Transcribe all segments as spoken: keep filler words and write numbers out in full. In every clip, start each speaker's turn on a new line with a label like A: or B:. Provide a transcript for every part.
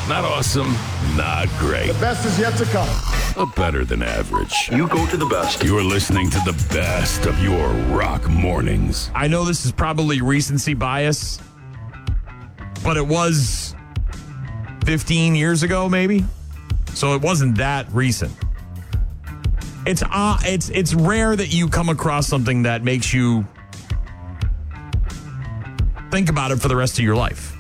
A: Not awesome, not great.
B: The best is yet to come.
A: But better than average.
C: You go to the best.
A: You're listening to the best of your rock mornings.
D: I know this is probably recency bias, but it was fifteen years ago, maybe. So it wasn't that recent. It's uh, it's it's rare that you come across something that makes you think about it for the rest of your life.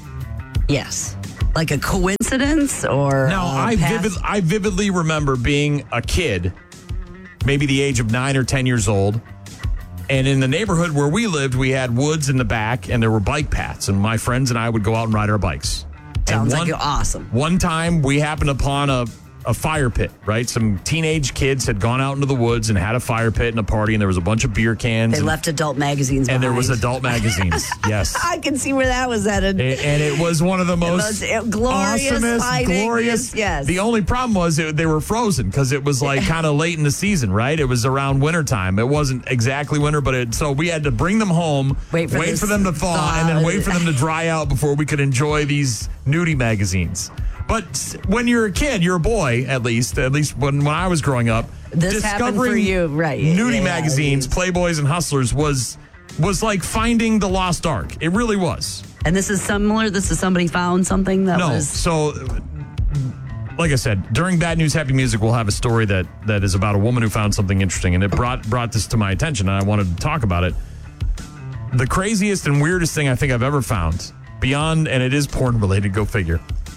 E: Yes. Like a coincidence or
D: No, I
E: past-
D: vivid, I vividly remember being a kid, maybe the age of nine or ten years old. And in the neighborhood where we lived, we had woods in the back and there were bike paths. And my friends and I would go out and ride our bikes.
E: Sounds
D: and
E: like
D: one,
E: you're awesome.
D: One time we happened upon a, a fire pit, right? Some teenage kids had gone out into the woods and had a fire pit and a party, and there was a bunch of beer cans.
E: They
D: and,
E: left adult magazines
D: And
E: behind.
D: there was adult magazines, yes.
E: I can see where that was headed.
D: And, and it was one of the most,
E: most glorious,
D: awesomest,
E: fighting,
D: glorious.
E: yes.
D: The only problem was it, they were frozen because it was like kind of late in the season, right? It was around wintertime. It wasn't exactly winter, but it, so we had to bring them home,
E: Wait for
D: wait
E: this
D: for them to thaw,
E: thaw.
D: and then wait for them to dry out before we could enjoy these nudie magazines. But when you're a kid, you're a boy, at least, at least when, when I was growing up,
E: This happened for
D: discovering
E: you, right?
D: nudie
E: Yeah,
D: magazines,
E: yeah.
D: Playboys and Hustlers was was like finding the lost ark. It really was.
E: And this is similar? This is somebody found something that
D: No,
E: was...
D: so like I said, during Bad News Happy Music, we'll have a story that that is about a woman who found something interesting, and it brought brought this to my attention, and I wanted to talk about it. The craziest and weirdest thing I think I've ever found, beyond, and it is porn related, go figure.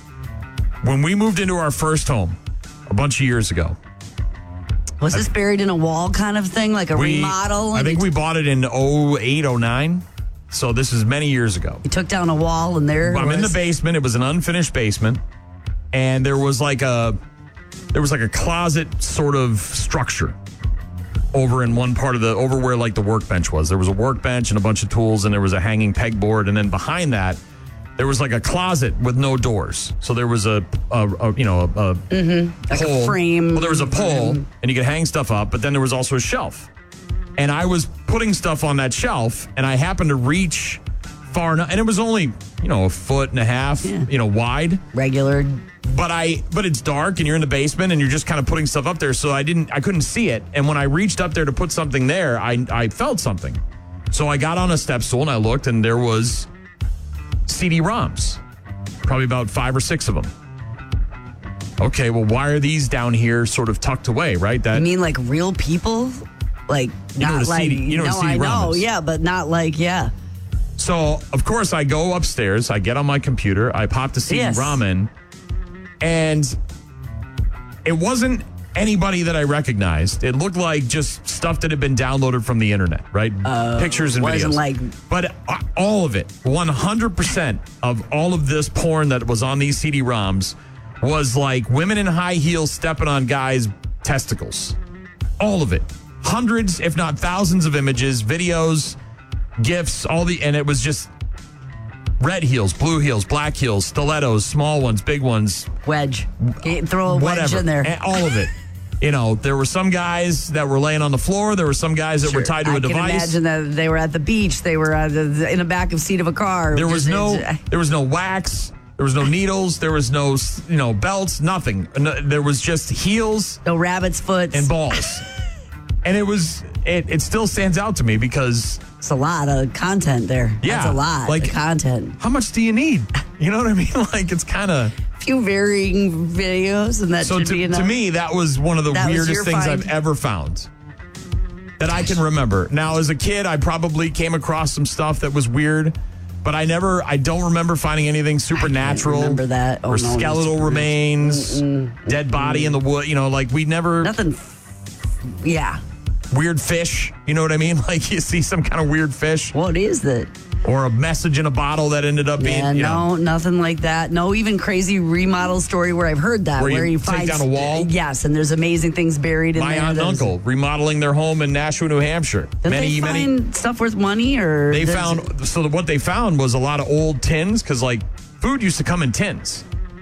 D: When we moved into our first home a bunch of years ago,
E: Was this buried in a wall kind of thing, like a
D: we,
E: remodel?
D: I
E: and
D: think
E: you,
D: we bought it in oh eight, oh nine. So this is many years ago.
E: you took down a wall and there
D: I'm
E: was,
D: in the basement. It was an unfinished basement, and there was like a there was like a closet sort of structure over in one part of the over where like the workbench was. There was a workbench and a bunch of tools, and there was a hanging pegboard, and then behind that there was like a closet with no doors. So there was a, a, a you know a, a
E: Mm-hmm. like
D: pole.
E: a frame.
D: Well, there was a pole,
E: Mm-hmm.
D: and you could hang stuff up, but then there was also a shelf. And I was putting stuff on that shelf, and I happened to reach far enough, and it was only, you know, a foot and a half,
E: Yeah.
D: you know, wide.
E: regular.
D: But I, but it's dark, and you're in the basement, and you're just kind of putting stuff up there. So I didn't, I couldn't see it. And when I reached up there to put something there, I, I felt something. So I got on a step stool and I looked, and there was C D ROMs, probably about five or six of them. Okay, well, why are these down here, sort of tucked away, right? That
E: I mean, like real people? Like,
D: You know
E: not
D: what a
E: like,
D: C D you know what a
E: no, I
D: C D ROM
E: know,
D: is.
E: yeah, but not like, yeah.
D: So, of course, I go upstairs, I get on my computer, I pop the C D
E: Yes.
D: ROM in, and it wasn't anybody that I recognized. It looked like just stuff that had been downloaded from the internet, right? Pictures and
E: wasn't
D: videos.
E: like-
D: But uh, all of it, one hundred percent of all of this porn that was on these C D ROMs was like women in high heels stepping on guys' testicles. All of it. Hundreds, if not thousands of images, videos, GIFs, all the, and it was just red heels, blue heels, black heels, stilettos, small ones, big ones,
E: Wedge. Okay, throw a wedge
D: whatever,
E: in there.
D: and all of it. You know, there were some guys that were laying on the floor. There were some guys that were tied to
E: I
D: a
E: can
D: device.
E: imagine that they were at the beach. They were uh, the- in the back of seat of a car.
D: There was
E: Just-
D: no,
E: it's-
D: there was no wax. There was no needles. There was no, you know, belts. Nothing. No- There was just heels
E: no rabbit's foot.
D: and balls. And it was, it, it still stands out to me because
E: It's a lot of content there.
D: Yeah,
E: That's a lot
D: like-
E: of content.
D: how much do you need? You know what I mean? Like, it's kind of.
E: A few varying videos, and that
D: So
E: should
D: to,
E: be enough.
D: to me, that was one of the
E: That was
D: weirdest
E: your
D: things
E: find?
D: I've ever found that I can remember. Now, as a kid, I probably came across some stuff that was weird, but I never, I don't remember finding anything supernatural
E: remember that. Oh,
D: or
E: no,
D: skeletal
E: no.
D: remains, dead body in the wood. You know, like we never
E: Nothing. Yeah.
D: weird fish. You know what I mean? Like you see some kind of weird fish
E: What is that?
D: or a message in a bottle that ended up being,
E: Yeah,
D: you
E: no,
D: know,
E: nothing like that. No, even crazy remodel story where I've heard that,
D: Where you
E: where you,
D: take
E: find
D: down a wall?
E: Yes, and there's amazing things buried in
D: my
E: there.
D: aunt and
E: There's-
D: uncle remodeling their home in Nashua, New Hampshire.
E: Did
D: many,
E: they
D: many.
E: find stuff worth money, or
D: They
E: does-
D: found, so what they found was a lot of old tins because, like, food used to come in tins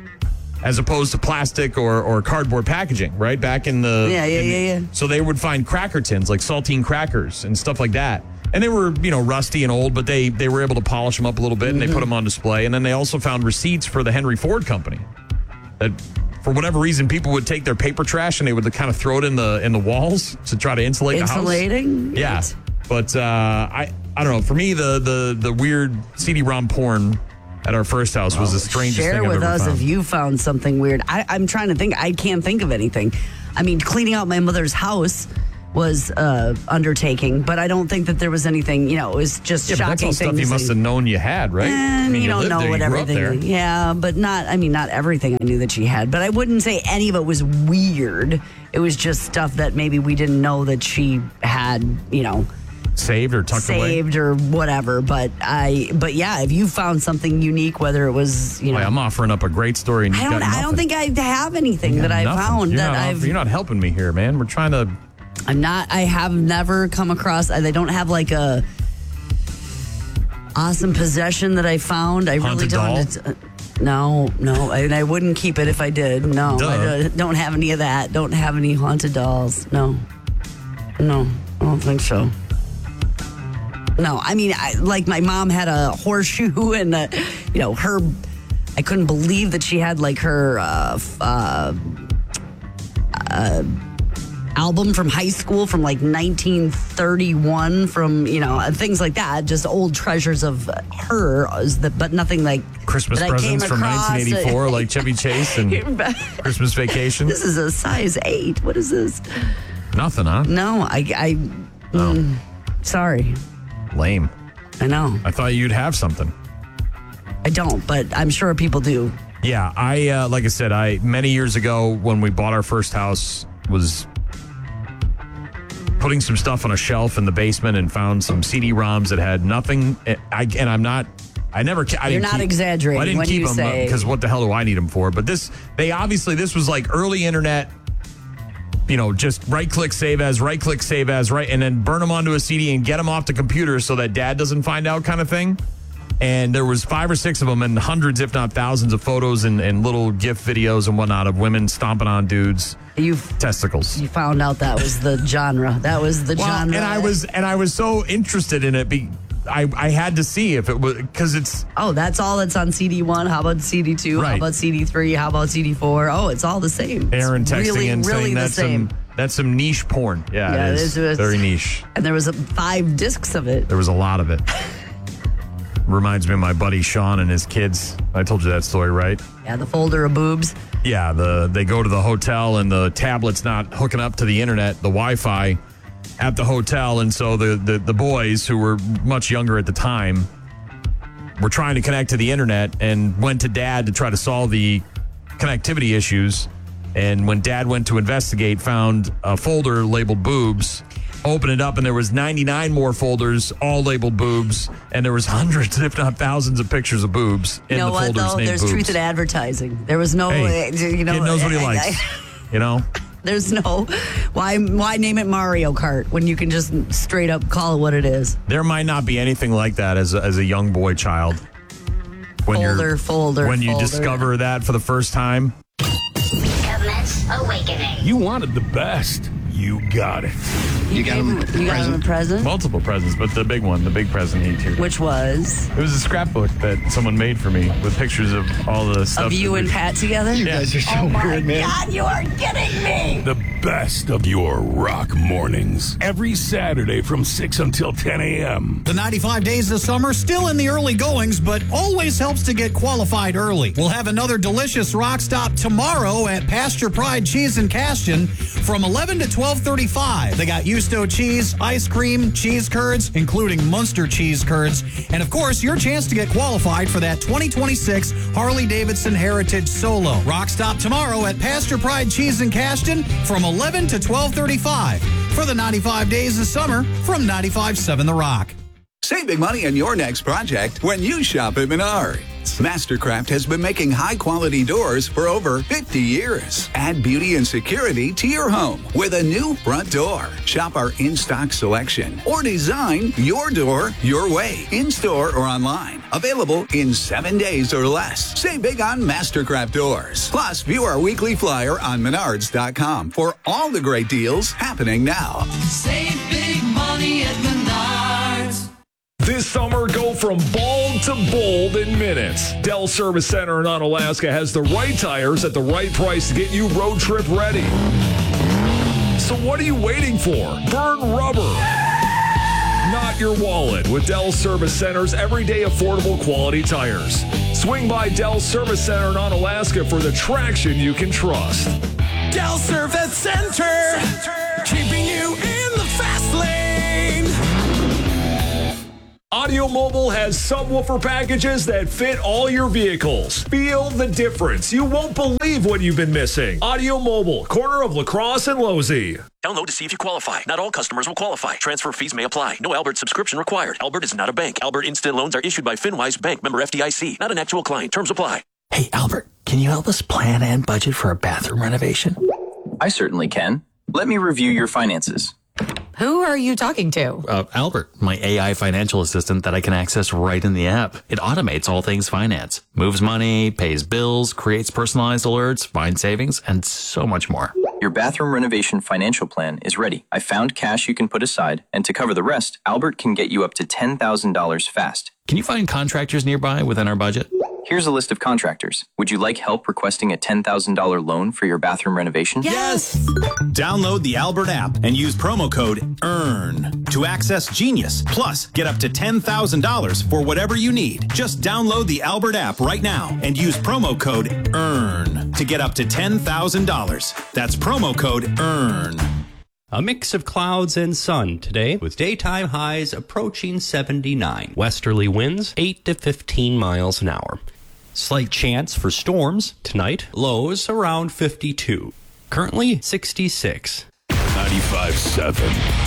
D: as opposed to plastic or, or cardboard packaging, right? Back in the.
E: Yeah, yeah,
D: in the-
E: yeah, yeah.
D: So they would find cracker tins, like saltine crackers and stuff like that. And they were, you know, rusty and old, but they, they were able to polish them up a little bit and they put them on display. And then they also found receipts for the Henry Ford Company. that for whatever reason, people would take their paper trash and they would kind of throw it in the in the walls to try to insulate
E: Insulating?
D: the house. Yeah. But uh, I I don't know. For me, the the the weird C D-ROM porn at our first house was the strangest
E: Share
D: thing I've
E: with
D: ever
E: us
D: found.
E: if you found something weird. I, I'm trying to think. I can't think of anything. I mean, cleaning out my mother's house was uh, undertaking, but I don't think that there was anything. You know, it was just
D: Yeah, but
E: shocking
D: that's all
E: things.
D: stuff you must have known you had, right?
E: And
D: I mean,
E: you don't
D: lived
E: know
D: there,
E: what
D: you grew up
E: everything.
D: there.
E: Yeah, but not. I mean, not everything I knew that she had. But I wouldn't say any of it was weird. It was just stuff that maybe we didn't know that she had. You know.
D: Saved or tucked
E: saved
D: away?
E: or whatever, but I, but yeah, if you found something unique, whether it was, you know,
D: Boy, I'm offering up a great story, and you
E: I don't,
D: got nothing.
E: I don't think I have anything
D: You got
E: that I
D: nothing.
E: found
D: You're
E: that
D: not off-
E: I've.
D: You're not helping me here, man. We're trying to.
E: I'm not. I have never come across. I don't have like a awesome possession that I found. I
D: Haunted
E: really
D: doll?
E: don't. It's, uh, no, no, I, and I wouldn't keep it if I did. No,
D: Duh.
E: I don't, don't have any of that. Don't have any haunted dolls. No, no, I don't think so. No, I mean, I, like my mom had a horseshoe and, uh, you know, her, I couldn't believe that she had like her uh, f- uh, uh, album from high school from like nineteen thirty-one from, you know, things like that. Just old treasures of her, is the, but nothing like
D: Christmas
E: that I came
D: presents from
E: across.
D: nineteen eighty-four, like Chevy Chase and Christmas Vacation.
E: This is a size eight. What is this?
D: Nothing, huh?
E: No, I, I mm, sorry.
D: Lame.
E: I know.
D: I thought you'd have something.
E: I don't, but I'm sure people do.
D: Yeah, I uh, like I said, I many years ago when we bought our first house was putting some stuff on a shelf in the basement and found some C D-ROMs that had nothing. I and I'm not. I never. I
E: You're
D: didn't
E: not
D: keep,
E: exaggerating
D: I didn't
E: when
D: keep
E: you
D: them
E: say-
D: because what the hell do I need them for? But this, they obviously this was like early internet. You know, just right click, save as, right click, save as, right, and then burn them onto a C D and get them off the computer so that dad doesn't find out, kind of thing. And there was five or six of them and hundreds, if not thousands, of photos and, and little GIF videos and whatnot of women stomping on dudes'
E: You
D: testicles.
E: you found out that was the genre. That was the
D: Well,
E: genre.
D: and I was and I was so interested in it. Be, I I had to see if it was because it's
E: Oh, that's all that's on C D one. How about C D two? How
D: Right.
E: about C D three? How about C D four? Oh, it's all the same. It's
D: Aaron texting
E: really,
D: and
E: really
D: saying
E: the
D: that's
E: same.
D: some that's some niche porn. Yeah,
E: Yeah,
D: it
E: it
D: is
E: is. It's-
D: very niche.
E: And there was a, five discs of it.
D: There was a lot of it. Reminds me of my buddy Sean and his kids. I told you that story, right?
E: Yeah, the folder of boobs.
D: Yeah, the they go to the hotel and the tablet's not hooking up to the internet, the Wi-Fi at the hotel, and so the, the, the boys who were much younger at the time were trying to connect to the internet and went to dad to try to solve the connectivity issues. And when dad went to investigate, found a folder labeled boobs, opened it up, and there was ninety-nine more folders, all labeled boobs, and there was hundreds, if not thousands, of pictures of boobs in
E: You know
D: the
E: what,
D: folders
E: though?
D: named
E: There's
D: boobs.
E: truth in advertising. There was no,
D: Hey,
E: uh, you know.
D: kid knows what he
E: I- I-
D: likes, you know?
E: There's no, why why name it Mario Kart when you can just straight up call it what it is?
D: There might not be anything like that as a, as a young boy child. When
E: Folder,
D: you're,
E: folder,
D: When you
E: folder.
D: discover that for the first time.
B: Commence awakening.
A: You wanted the best. You got it.
E: You got him, you got him a present?
D: Multiple presents, but the big one, the big present he too.
E: Which was
D: It was a scrapbook that someone made for me with pictures of all the stuff.
E: of you
D: that
E: and
D: we-
E: Pat together?
D: Yeah.
C: Guys are so
E: Oh my
C: weird, man.
E: God, you are kidding me!
A: The best of your rock mornings. Every Saturday from six until ten a.m.
F: The ninety-five days of summer still in the early goings, but always helps to get qualified early. We'll have another delicious rock stop tomorrow at Pasture Pride Cheese and Caston from eleven to twelve thirty-five. They got Yusto cheese, ice cream, cheese curds, including Munster cheese curds, and of course, your chance to get qualified for that twenty twenty-six Harley-Davidson Heritage Solo. Rock stop tomorrow at Pasture Pride Cheese and Caston from eleven to twelve thirty-five for the ninety-five days of summer from ninety-five point seven The Rock.
G: Save big money on your next project when you shop at Menards. Mastercraft has been making high-quality doors for over fifty years. Add beauty and security to your home with a new front door. Shop our in-stock selection or design your door your way, in-store or online. Available in seven days or less. Save big on Mastercraft doors. Plus, view our weekly flyer on menards dot com for all the great deals happening now.
H: Save big money at Menards.
A: This summer, go from bald to
C: to bold in minutes. Dell Service Center in Onalaska has the right tires at the right price to get you road trip ready. So what are you waiting for? Burn rubber, not your wallet, with Dell Service Center's everyday affordable quality tires. Swing by Dell Service Center in Onalaska for the traction you can trust.
H: Dell Service Center, keeping you in the fast lane.
C: Audio Mobile has subwoofer packages that fit all your vehicles. Feel the difference. You won't believe what you've been missing. Audio Mobile, corner of La Crosse and Losey.
I: Download to see if you qualify. Not all customers will qualify. Transfer fees may apply. No Albert subscription required. Albert is not a bank. Albert Instant Loans are issued by FinWise Bank, member F D I C. Not an actual client. Terms apply.
J: Hey, Albert, can you help us plan and budget for a bathroom renovation?
K: I certainly can. Let me review your finances.
L: Who are you talking to?
J: Uh, Albert, my A I financial assistant that I can access right in the app. It automates all things finance, moves money, pays bills, creates personalized alerts, finds savings, and so much more.
K: Your bathroom renovation financial plan is ready. I found cash you can put aside, and to cover the rest, Albert can get you up to ten thousand dollars fast.
J: Can you find contractors nearby within our budget?
K: Here's a list of contractors. Would you like help requesting a ten thousand dollars loan for your bathroom renovation?
M: Yes! Download the Albert app and use promo code EARN to access Genius. Plus, get up to ten thousand dollars for whatever you need. Just download the Albert app right now and use promo code EARN to get up to ten thousand dollars. That's promo code EARN.
N: A mix of clouds and sun today, with daytime highs approaching seventy-nine. Westerly winds eight to fifteen miles an hour. Slight chance for storms tonight. Lows around fifty-two. Currently sixty-six.
A: ninety-five seven